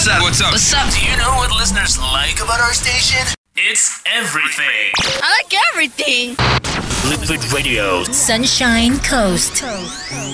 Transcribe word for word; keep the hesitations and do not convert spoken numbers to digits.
What's up? What's up? What's up? Do you know what listeners like about our station? It's everything. I like everything. Liquid Radio. Sunshine Coast.